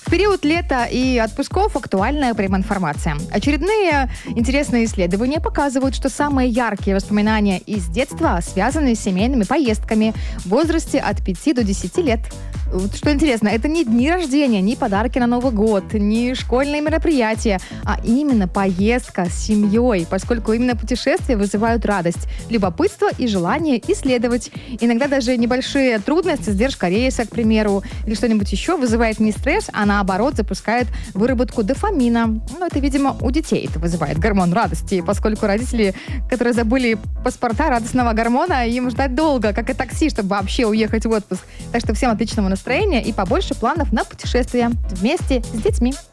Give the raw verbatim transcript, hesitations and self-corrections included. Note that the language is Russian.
В период лета и отпусков актуальная прем-информация. Очередные интересные исследования показывают, что самые яркие воспоминания из детства связаны с семейными поездками в возрасте от пяти до десяти лет. Вот что интересно, это не дни рождения, не подарки на Новый год, не школьные мероприятия, а именно поездка с семьей, поскольку именно путешествия вызывают радость, любопытство и желание исследовать. Иногда даже небольшие трудности, сдержка рейса, к примеру, или что-нибудь еще вызывает не стресс, а наоборот запускает выработку дофамина. Ну, это, видимо, у детей это вызывает гормон радости, поскольку родители, которые забыли паспорта радостного гормона, им ждать долго, как и такси, чтобы вообще уехать в отпуск. Так что всем отличного настроения и побольше планов на путешествия вместе с детьми.